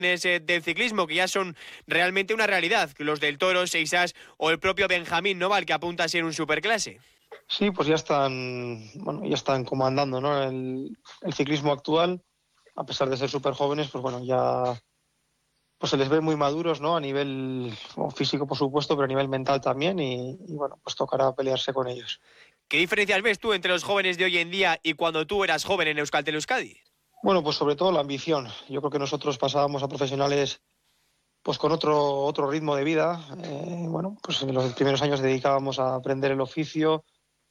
del ciclismo que ya son realmente una realidad, los del Toro, Seixas o el propio Benjamín Noval, que apunta a ser un superclase. Sí, pues ya están comandando, ¿no? el ciclismo actual, a pesar de ser súper jóvenes, pues bueno, ya pues se les ve muy maduros, ¿no? A nivel físico, por supuesto, pero a nivel mental también, y bueno, pues tocará pelearse con ellos. ¿Qué diferencias ves tú entre los jóvenes de hoy en día y cuando tú eras joven en Euskaltel Euskadi? Bueno, pues sobre todo la ambición. Yo creo que nosotros pasábamos a profesionales pues con otro ritmo de vida. Bueno, pues en los primeros años dedicábamos a aprender el oficio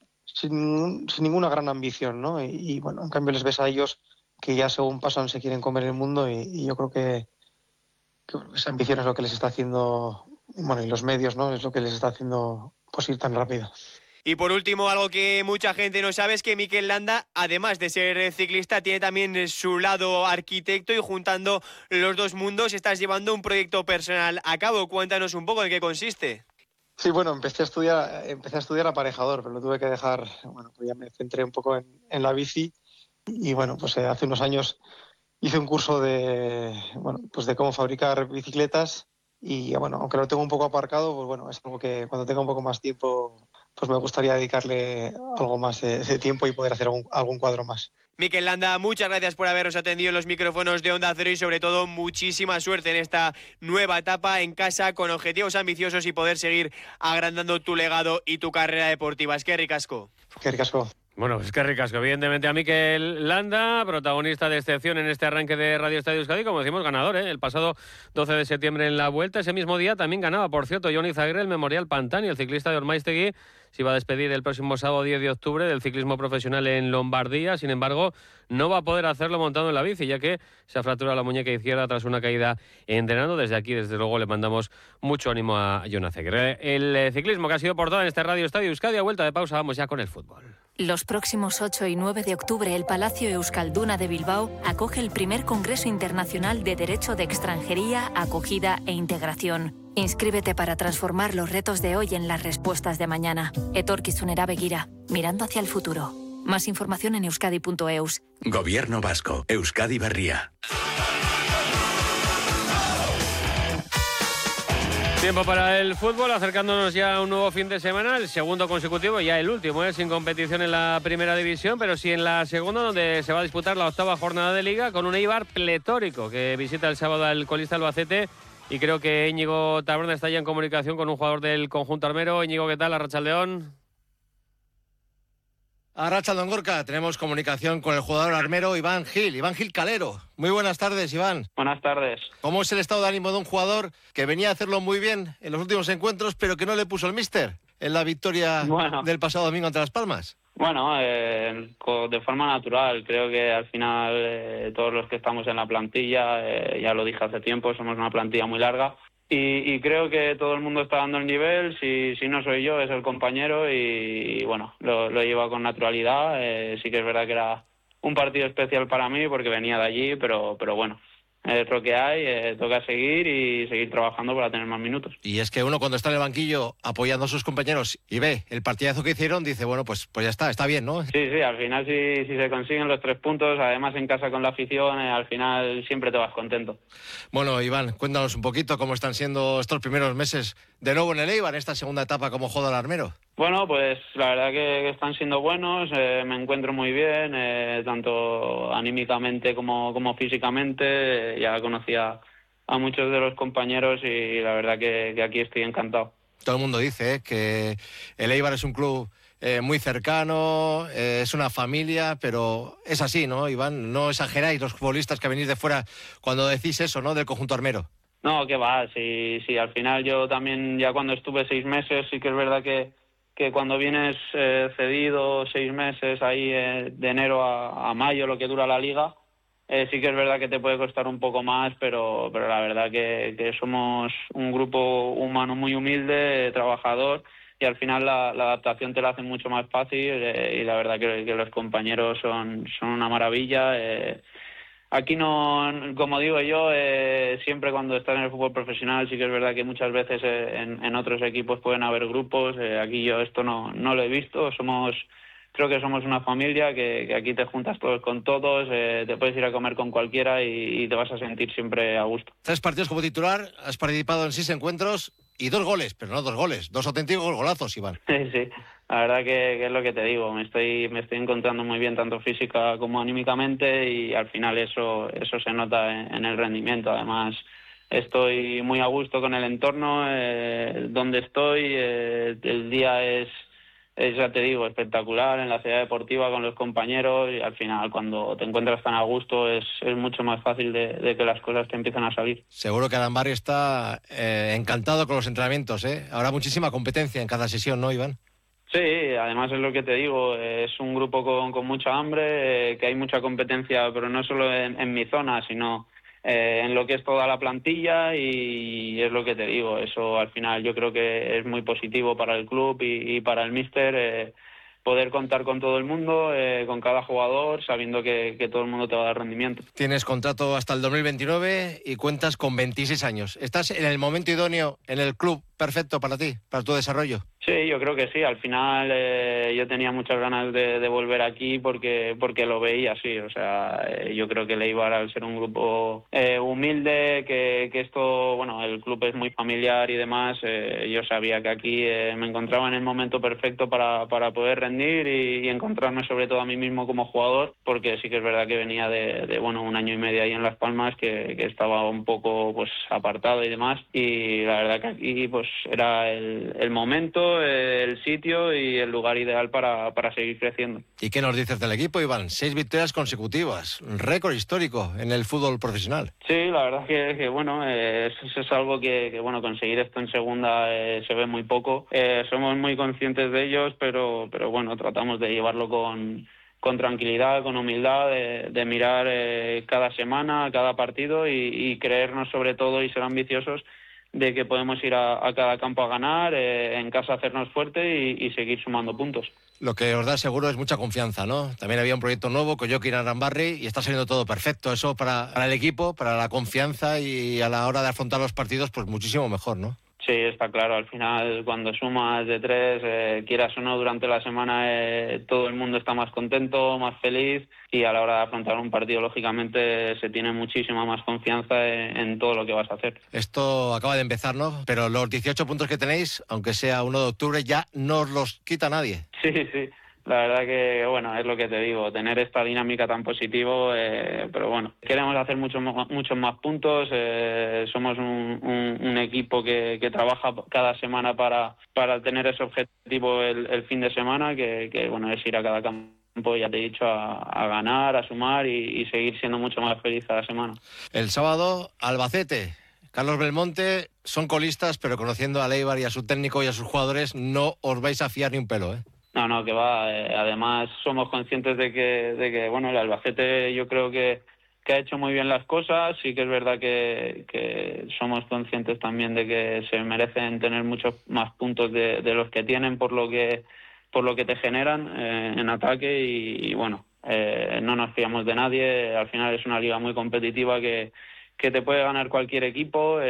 sin ninguna gran ambición, ¿no? Y bueno, en cambio les ves a ellos que ya según pasan se quieren comer el mundo, y yo creo que esa ambición es lo que les está haciendo, bueno, y los medios, ¿no? Es lo que les está haciendo pues ir tan rápido. Y por último, algo que mucha gente no sabe es que Mikel Landa, además de ser ciclista, tiene también su lado arquitecto, y juntando los dos mundos estás llevando un proyecto personal a cabo. Cuéntanos un poco en qué consiste. Sí, bueno, empecé a estudiar aparejador, pero lo tuve que dejar. Bueno, pues ya me centré un poco en la bici, y bueno, pues hace unos años hice un curso de cómo fabricar bicicletas, y bueno, aunque lo tengo un poco aparcado, pues bueno, es algo que cuando tenga un poco más tiempo, pues me gustaría dedicarle algo más de tiempo y poder hacer algún cuadro más. Mikel Landa, muchas gracias por habernos atendido en los micrófonos de Onda Cero, y sobre todo muchísima suerte en esta nueva etapa en casa, con objetivos ambiciosos y poder seguir agrandando tu legado y tu carrera deportiva. Es que ricasco. Qué ricasco. Bueno, es que ricasco, evidentemente, a Mikel Landa, protagonista de excepción en este arranque de Radio Estadio Euskadi, como decimos, ganador, el pasado 12 de septiembre en la Vuelta. Ese mismo día también ganaba, por cierto, Jon Izagirre el Memorial Pantani, el ciclista de Ormaiztegui. Se iba a despedir el próximo sábado 10 de octubre del ciclismo profesional en Lombardía. Sin embargo, no va a poder hacerlo montando en la bici, ya que se ha fracturado la muñeca izquierda tras una caída entrenando. Desde aquí, desde luego, le mandamos mucho ánimo a Jon Izagirre. El ciclismo que ha sido portada en este Radio Estadio Euskadi. A vuelta de pausa, vamos ya con el fútbol. Los próximos 8 y 9 de octubre, el Palacio Euskalduna de Bilbao acoge el primer Congreso Internacional de Derecho de Extranjería, Acogida e Integración. Inscríbete para transformar los retos de hoy en las respuestas de mañana. Etorkizunera begira, mirando hacia el futuro. Más información en euskadi.eus. Gobierno vasco, Euskadi Berria. Tiempo para el fútbol, acercándonos ya a un nuevo fin de semana, el segundo consecutivo, ya el último, sin competición en la primera división, pero sí en la segunda, donde se va a disputar la octava jornada de Liga, con un Eibar pletórico que visita el sábado al colista Albacete, y creo que Íñigo Taberna está ya en comunicación con un jugador del conjunto armero. Íñigo, ¿qué tal? Arratsaldeón. Arratsaldeón, Gorka. Tenemos comunicación con el jugador armero Iván Gil Calero. Muy buenas tardes, Iván. Buenas tardes. ¿Cómo es el estado de ánimo de un jugador que venía a hacerlo muy bien en los últimos encuentros, pero que no le puso el míster en la victoria del pasado domingo ante Las Palmas? Bueno, de forma natural. Creo que al final todos los que estamos en la plantilla, ya lo dije hace tiempo, somos una plantilla muy larga. Y creo que todo el mundo está dando el nivel. Si no soy yo, es el compañero, y bueno, lo lleva con naturalidad. Sí que es verdad que era un partido especial para mí porque venía de allí, pero bueno, es lo que hay. Toca seguir y seguir trabajando para tener más minutos. Y es que uno, cuando está en el banquillo apoyando a sus compañeros y ve el partidazo que hicieron, dice, bueno, pues ya está bien, ¿no? Sí, al final si se consiguen los 3 puntos, además en casa con la afición, al final siempre te vas contento. Bueno, Iván, cuéntanos un poquito cómo están siendo estos primeros meses de nuevo en el Eibar, en esta segunda etapa como jugador armero. Bueno, pues la verdad que están siendo buenos. Me encuentro muy bien, tanto anímicamente como físicamente. Ya conocía a muchos de los compañeros y la verdad que aquí estoy encantado. Todo el mundo dice que el Eibar es un club muy cercano, es una familia, pero es así, ¿no, Iván? No exageráis los futbolistas que venís de fuera cuando decís eso, ¿no?, del conjunto armero. No, que va, sí, al final yo también, ya cuando estuve 6 meses, sí que es verdad que cuando vienes cedido 6 meses ahí, de enero a mayo, lo que dura la liga, sí que es verdad que te puede costar un poco más, pero la verdad que somos un grupo humano muy humilde, trabajador, y al final la adaptación te la hace mucho más fácil, y la verdad que los compañeros son una maravilla. Aquí no, como digo yo, siempre cuando estás en el fútbol profesional, sí que es verdad que muchas veces en otros equipos pueden haber grupos. Aquí yo esto no lo he visto. Somos creo que somos una familia, que aquí te juntas todos con todos, te puedes ir a comer con cualquiera y te vas a sentir siempre a gusto. 3 partidos como titular, has participado en 6 encuentros y 2 goles, pero no 2 goles, 2 auténticos golazos, Iván. Sí, la verdad que es lo que te digo, me estoy encontrando muy bien tanto física como anímicamente y al final eso se nota en el rendimiento. Además, estoy muy a gusto con el entorno, donde estoy, el día es, ya te digo, espectacular en la ciudad deportiva con los compañeros y al final cuando te encuentras tan a gusto es mucho más fácil de que las cosas te empiezan a salir. Seguro que Arambarri está encantado con los entrenamientos, ¿eh? Habrá muchísima competencia en cada sesión, ¿no, Iván? Sí, además es lo que te digo, es un grupo con mucha hambre, que hay mucha competencia, pero no solo en mi zona, sino en lo que es toda la plantilla y es lo que te digo, eso al final yo creo que es muy positivo para el club y para el míster, poder contar con todo el mundo, con cada jugador, sabiendo que todo el mundo te va a dar rendimiento. Tienes contrato hasta el 2029 y cuentas con 26 años. ¿Estás en el momento idóneo en el club perfecto para ti, para tu desarrollo? Sí, yo creo que sí. Al final yo tenía muchas ganas de volver aquí porque lo veía así. O sea, yo creo que el Eibar, al ser un grupo humilde, que esto, bueno, el club es muy familiar y demás, yo sabía que aquí me encontraba en el momento perfecto para poder rendir y encontrarme sobre todo a mí mismo como jugador, porque sí que es verdad que venía de bueno, 1 año y medio ahí en Las Palmas, que estaba un poco pues apartado y demás, y la verdad que aquí pues era el momento, el sitio y el lugar ideal para seguir creciendo. ¿Y qué nos dices del equipo, Iván? 6 victorias consecutivas, récord histórico en el fútbol profesional. Sí, la verdad que bueno, eso es algo que bueno, conseguir esto en segunda se ve muy poco. Somos muy conscientes de ellos, pero bueno, tratamos de llevarlo con tranquilidad, con humildad, de mirar cada semana, cada partido y creernos sobre todo y ser ambiciosos de que podemos ir a cada campo a ganar, en casa hacernos fuerte y seguir sumando puntos. Lo que os da seguro es mucha confianza, ¿no? También había un proyecto nuevo, Coyoquín Arambarri, y está saliendo todo perfecto. Eso para el equipo, para la confianza y a la hora de afrontar los partidos, pues muchísimo mejor, ¿no? Sí, está claro. Al final, cuando sumas de 3, quieras o no, durante la semana todo el mundo está más contento, más feliz y a la hora de afrontar un partido, lógicamente, se tiene muchísima más confianza en todo lo que vas a hacer. Esto acaba de empezar, ¿no? Pero los 18 puntos que tenéis, aunque sea 1 de octubre, ya no os los quita nadie. Sí. La verdad que, bueno, es lo que te digo, tener esta dinámica tan positivo, pero bueno, queremos hacer muchos más puntos, somos un equipo que trabaja cada semana para tener ese objetivo el fin de semana, que bueno, es ir a cada campo, ya te he dicho, a ganar, a sumar y seguir siendo mucho más feliz cada semana. El sábado, Albacete. Carlos Belmonte, son colistas, pero conociendo a Eibar y a su técnico y a sus jugadores, no os vais a fiar ni un pelo, ¿eh? No, que va. Además, somos conscientes de que bueno, el Albacete yo creo que ha hecho muy bien las cosas. Sí que es verdad que somos conscientes también de que se merecen tener muchos más puntos de los que tienen por lo que te generan en ataque y bueno, no nos fiamos de nadie. Al final es una liga muy competitiva que te puede ganar cualquier equipo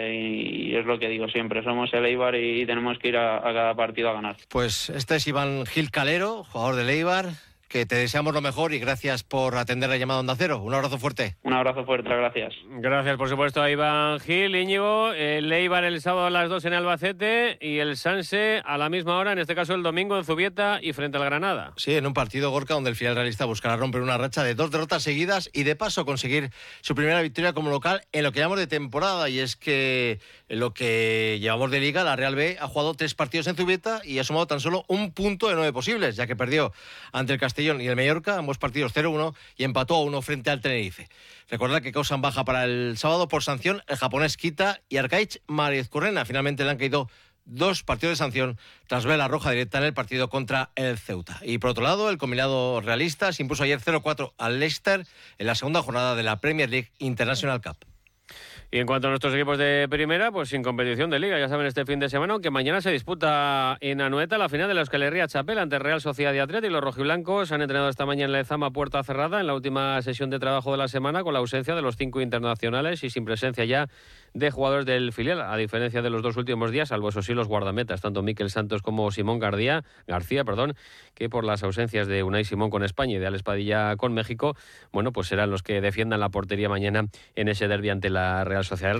y es lo que digo siempre, somos el Eibar y tenemos que ir a cada partido a ganar. Pues este es Iván Gil Calero, jugador del Eibar, que te deseamos lo mejor y gracias por atender la llamada Onda Cero. Un abrazo fuerte. Un abrazo fuerte, gracias. Gracias, por supuesto, a Iván Gil. Íñigo, el Eibar el sábado a las 2 en Albacete y el Sanse a la misma hora, en este caso el domingo en Zubieta y frente al Granada. Sí, en un partido, Gorka, donde el filial realista buscará romper una racha de 2 derrotas seguidas y de paso conseguir su primera victoria como local en lo que llamamos de temporada. Y es que en lo que llevamos de Liga, la Real B ha jugado 3 partidos en Zubieta y ha sumado tan solo 1 punto de 9 posibles, ya que perdió ante el Castellón y el Mallorca, ambos partidos 0-1, y empató a 1 frente al Tenerife. Recordad que causan baja para el sábado por sanción el japonés Kita y Arkaich Mariezcurrena. Finalmente le han caído 2 partidos de sanción tras ver la roja directa en el partido contra el Ceuta. Y por otro lado, el combinado realista se impuso ayer 0-4 al Leicester en la segunda jornada de la Premier League International Cup. Y en cuanto a nuestros equipos de primera, pues sin competición de liga, ya saben, este fin de semana, aunque mañana se disputa en Anoeta la final de la Euskal Herria Txapel ante Real Sociedad de Athletic. Los rojiblancos han entrenado esta mañana en Lezama puerta cerrada en la última sesión de trabajo de la semana, con la ausencia de los 5 internacionales y sin presencia ya de jugadores del filial, a diferencia de los 2 últimos días, salvo eso sí los guardametas, tanto Mikel Santos como Simón García, que por las ausencias de Unai Simón con España y de Alex Padilla con México, bueno, pues serán los que defiendan la portería mañana en ese derbi ante la Real Sociedad.